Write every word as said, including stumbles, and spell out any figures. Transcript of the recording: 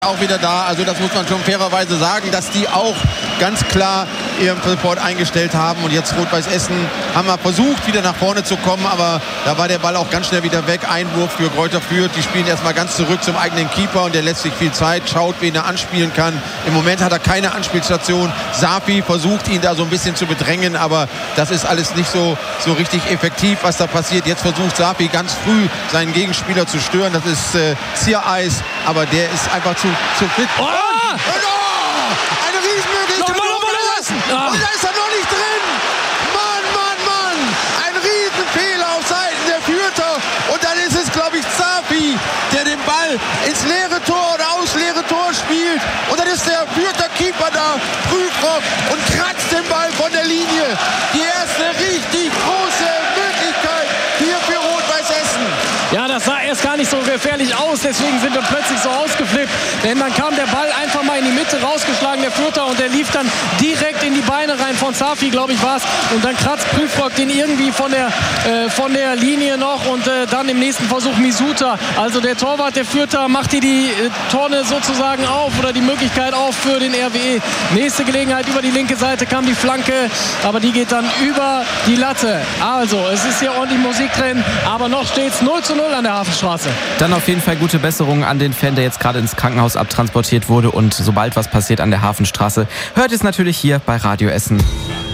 Auch wieder da, also das muss man schon fairerweise sagen, dass die auch ganz klar ihren Support eingestellt haben. Und jetzt Rot-Weiß Essen haben wir versucht, wieder nach vorne zu kommen, aber da war der Ball auch ganz schnell wieder weg. Einwurf für Greuther Fürth. Die spielen erstmal ganz zurück zum eigenen Keeper und der lässt sich viel Zeit, schaut, wen er anspielen kann. Im Moment hat er keine Anspielstation. Safi versucht, ihn da so ein bisschen zu bedrängen, aber das ist alles nicht so, so richtig effektiv, was da passiert. Jetzt versucht Safi ganz früh seinen Gegenspieler zu stören. Das ist äh, Ziereis, aber der ist einfach zu zu fit. Oh! Und, und, oh! Eine Riesenmöglichkeit. Ah. Und da ist er noch nicht drin. Mann, Mann, Mann. Ein Riesenfehler auf Seiten der Fürther. Und dann ist es, glaube ich, Safi, der den Ball ins leere Tor oder aus leere Tor spielt. Und dann ist der Fürther Keeper da, Prüfrock, und kratzt den Ball von der Linie. Die erste richtig große Möglichkeit hier für Rot-Weiß Essen. Ja, das sah erst gar nicht so gefährlich aus, deswegen sind wir plötzlich so ausgeflippt. Denn dann kam der Ball einfach mal in die Mitte rausgeschlagen, der Fürther, und der lief dann direkt in die Beine rein von Safi, glaube ich, war es. Und dann kratzt Prüfrock den irgendwie von der, äh, von der Linie noch und äh, dann im nächsten Versuch Misuta. Also der Torwart der Fürther macht hier die äh, Tonne sozusagen auf oder die Möglichkeit auf für den R W E. Nächste Gelegenheit über die linke Seite kam die Flanke, aber die geht dann über die Latte. Also es ist hier ordentlich Musik drin, aber noch steht es null zu null an der Hafenstraße. Dann auf jeden Fall gute Besserung an den Fan, der jetzt gerade ins Krankenhaus abtransportiert wurde. Und sobald was passiert an der Hafenstraße, hört es natürlich hier bei Radio Essen.